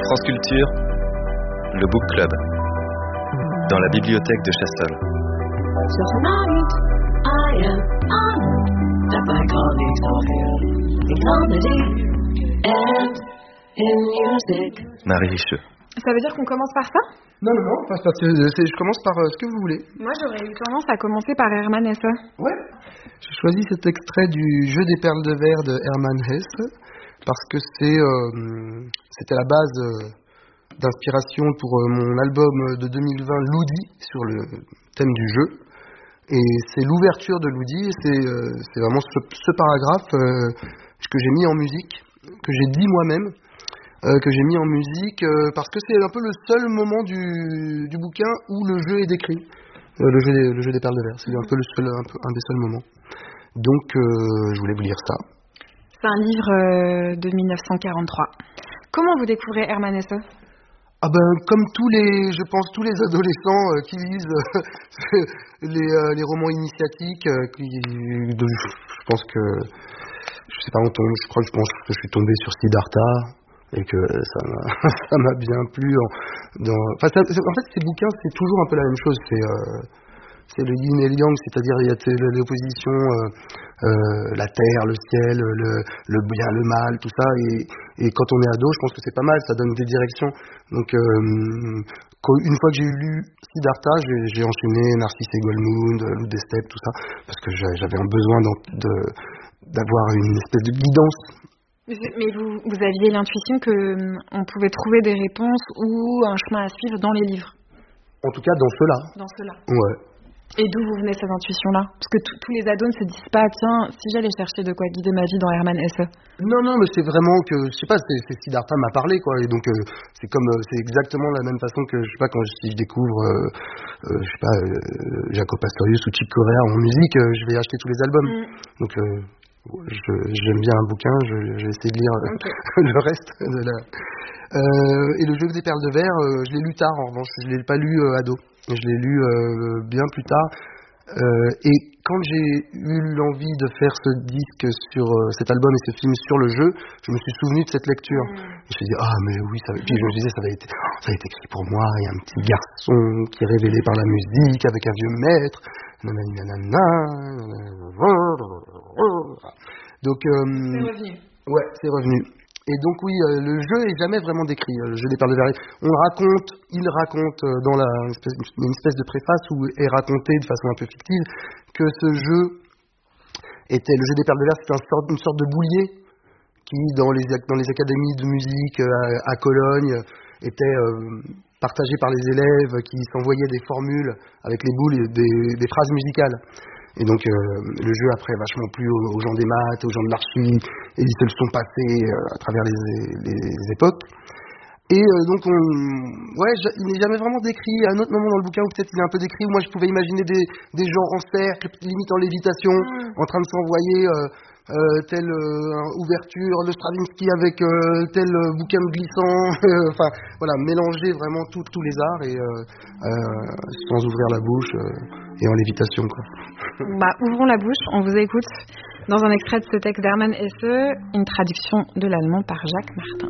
France Culture, le Book Club, dans la bibliothèque de Chastol. Tonight, I am honored that my colleagues are here in comedy and in music. Marie Richeux. Ça veut dire qu'on commence par ça ? Non, je commence par ce que vous voulez. Moi, j'aurais eu tendance à commencer par Hermann Hesse. Ouais. J'ai choisi cet extrait du Jeu des perles de verre de Hermann Hesse parce que c'était la base d'inspiration pour mon album de 2020 Loudi sur le thème du jeu. Et c'est l'ouverture de Loudi et c'est vraiment ce paragraphe que j'ai mis en musique, que j'ai dit moi-même. Que j'ai mis en musique parce que c'est un peu le seul moment du bouquin où le jeu est décrit, le jeu des perles de verre. C'est un peu un des seuls moments. Donc je voulais vous lire ça. C'est un livre de 1943. Comment vous découvrez Hermann Hesse ? Comme tous les adolescents qui lisent les romans initiatiques, je pense que je suis tombé sur Siddhartha. Et que ça m'a bien plu. En fait, ces bouquins, c'est toujours un peu la même chose. C'est le yin et le yang, c'est-à-dire il y a l'opposition, la terre, le ciel, le bien, le mal, tout ça. Et quand on est ado, je pense que c'est pas mal, ça donne des directions. Donc, une fois que j'ai lu Siddhartha, j'ai enchaîné Narcisse et Goldmund, Loup des steppes, tout ça, parce que j'avais un besoin d'avoir une espèce de guidance. Mais vous aviez l'intuition qu'on pouvait trouver des réponses ou un chemin à suivre dans les livres ? En tout cas, dans ceux-là. Dans ceux-là. Ouais. Et d'où vous venez cette intuition-là ? Parce que tous les ados ne se disent pas, tiens, si j'allais chercher de quoi guider ma vie dans Hermann Hesse. Non, mais c'est vraiment que, je sais pas, c'est Siddhartha m'a parlé, quoi. Et donc, c'est exactement la même façon que, je sais pas, si je découvre, Jaco Pastorius ou Chick Corea en musique, je vais acheter tous les albums. Donc, j'aime bien un bouquin, j'ai essayé de lire le reste de la... et le jeu des perles de verre, je l'ai lu tard en revanche, je l'ai pas lu ado, je l'ai lu bien plus tard. Et quand j'ai eu l'envie de faire ce disque sur cet album et ce film sur le jeu, je me suis souvenu de cette lecture. Je me suis dit, mais oui, puis je me disais, ça va être écrit pour moi, et un petit garçon qui est révélé par la musique avec un vieux maître. Donc, c'est revenu. Ouais, c'est revenu. Et donc oui, le jeu est jamais vraiment décrit, le jeu des perles de verre. Il raconte dans une espèce de préface où est raconté de façon un peu fictive que ce jeu était, le jeu des perles de verre, c'est une sorte de boulier qui dans les académies de musique à Cologne était partagé par les élèves qui s'envoyaient des formules avec les boules et des phrases musicales. Et donc le jeu après vachement plu aux gens des maths, aux gens de l'archi, et ils se le sont passés à travers les époques. Et donc il n'est jamais vraiment décrit. À un autre moment dans le bouquin où peut-être il est un peu décrit, où moi je pouvais imaginer des gens en cercle, limite en lévitation, en train de s'envoyer telle ouverture de Stravinsky avec tel bouquin de glissant, enfin voilà, mélanger vraiment tous les arts et sans ouvrir la bouche et en lévitation, quoi. Ouvrons la bouche, on vous écoute dans un extrait de ce texte d'Hermann Hesse, une traduction de l'allemand par Jacques Martin.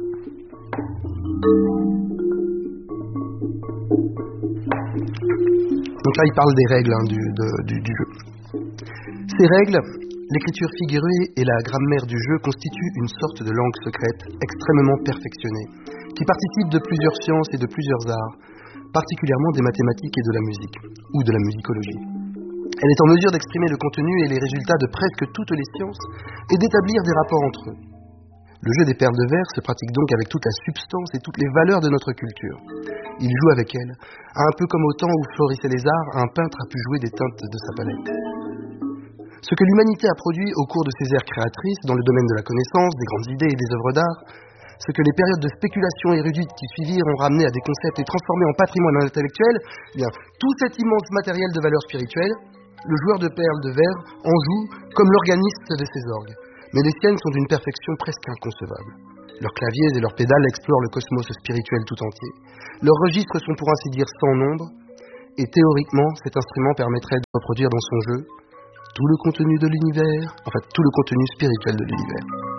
Donc là il parle des règles du jeu. Ces règles, l'écriture figurée et la grammaire du jeu constituent une sorte de langue secrète extrêmement perfectionnée, qui participe de plusieurs sciences et de plusieurs arts, particulièrement des mathématiques et de la musique, ou de la musicologie. Elle est en mesure d'exprimer le contenu et les résultats de presque toutes les sciences et d'établir des rapports entre eux. Le jeu des perles de verre se pratique donc avec toute la substance et toutes les valeurs de notre culture. Il joue avec elle, un peu comme au temps où florissaient les arts, un peintre a pu jouer des teintes de sa palette. Ce que l'humanité a produit au cours de ses ères créatrices dans le domaine de la connaissance, des grandes idées et des œuvres d'art, ce que les périodes de spéculation érudite qui suivirent ont ramené à des concepts et transformé en patrimoine intellectuel, tout cet immense matériel de valeur spirituelle, le joueur de perles de verre en joue comme l'organiste de ses orgues. Mais les siennes sont d'une perfection presque inconcevable. Leurs claviers et leurs pédales explorent le cosmos spirituel tout entier. Leurs registres sont pour ainsi dire sans nombre, et théoriquement, cet instrument permettrait de reproduire dans son jeu tout le contenu de l'univers, tout le contenu spirituel de l'univers.